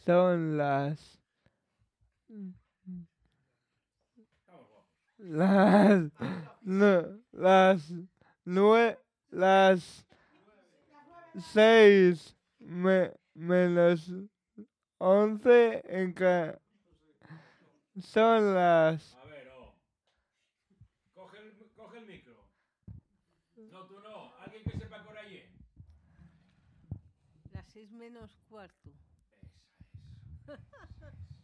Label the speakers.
Speaker 1: Son las, no, las 6 menos 11 en cada. Son las.
Speaker 2: A ver, oh. Coge el micro. No, tú no. Alguien que sepa por allí.
Speaker 3: Las 6 menos cuarto.
Speaker 2: Esa es.